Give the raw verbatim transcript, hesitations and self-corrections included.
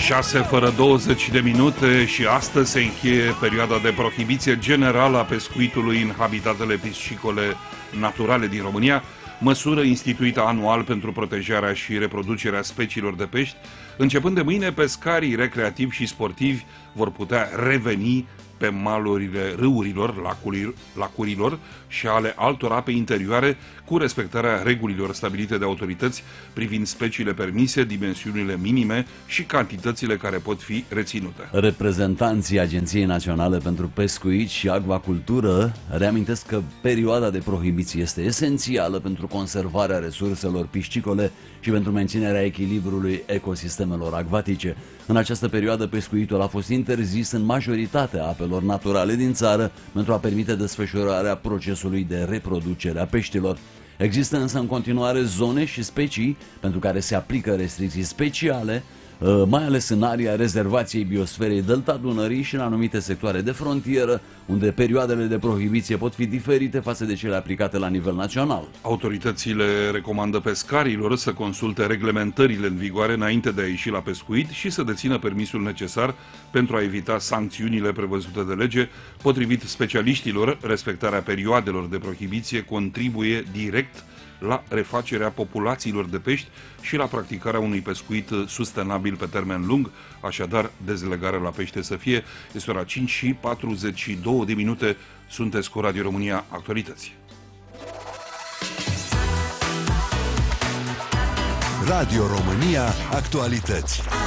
șase fără douăzeci de minute și astăzi se încheie perioada de prohibiție generală a pescuitului în habitatele piscicole naturale din România, măsură instituită anual pentru protejarea și reproducerea speciilor de pești. Începând de mâine, pescarii recreativi și sportivi vor putea reveni pe malurile râurilor, lacurilor, lacurilor și ale altor ape interioare, cu respectarea regulilor stabilite de autorități privind speciile permise, dimensiunile minime și cantitățile care pot fi reținute. Reprezentanții Agenției Naționale pentru Pescuit și Acvacultură reamintesc că perioada de prohibiție este esențială pentru conservarea resurselor piscicole și pentru menținerea echilibrului ecosistemelor acvatice. În această perioadă, pescuitul a fost interzis în majoritatea apelor naturale din țară pentru a permite desfășurarea procesului de reproducere a peștilor. Există însă în continuare zone și specii pentru care se aplică restricții speciale, mai ales în area rezervației biosferei Delta Dunării și în anumite sectoare de frontieră, unde perioadele de prohibiție pot fi diferite față de cele aplicate la nivel național. Autoritățile recomandă pescarilor să consulte reglementările în vigoare înainte de a ieși la pescuit și să dețină permisul necesar pentru a evita sancțiunile prevăzute de lege. Potrivit specialiștilor, respectarea perioadelor de prohibiție contribuie direct la refacerea populațiilor de pești și la practicarea unui pescuit sustenabil pe termen lung. Așadar, dezlegarea la pește să fie. Este ora cinci și patruzeci și două de minute. Sunteți cu Radio România Actualități. Radio România Actualități.